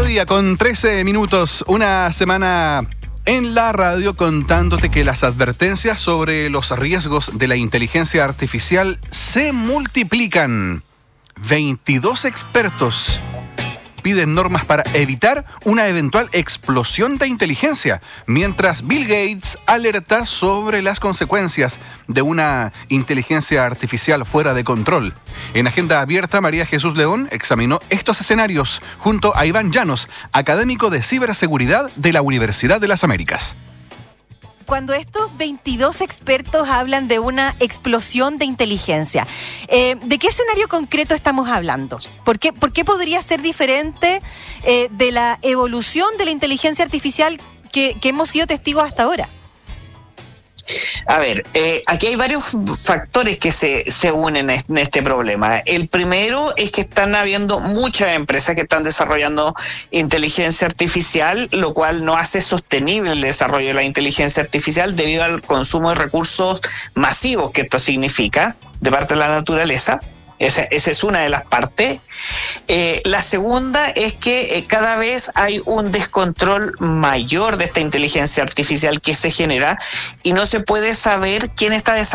mediodía con 13 minutos, una semana en la radio contándote que las advertencias sobre los riesgos de la inteligencia artificial se multiplican. 22 expertos piden normas para evitar una eventual explosión de inteligencia, mientras Bill Gates alerta sobre las consecuencias de una inteligencia artificial fuera de control. En Agenda Abierta, María Jesús León examinó estos escenarios junto a Iván Llanos, académico de ciberseguridad de la Universidad de las Américas. Cuando estos 22 expertos hablan de una explosión de inteligencia, ¿de qué escenario concreto estamos hablando? ¿Por qué podría ser diferente de la evolución de la inteligencia artificial que hemos sido testigos hasta ahora? A ver, aquí hay varios factores que se unen en este problema. El primero es que están habiendo muchas empresas que están desarrollando inteligencia artificial, lo cual no hace sostenible el desarrollo de la inteligencia artificial debido al consumo de recursos masivos que esto significa de parte de la naturaleza. Esa es una de las partes. La segunda es que cada vez hay un descontrol mayor de esta inteligencia artificial que se genera y no se puede saber quién está desarrollando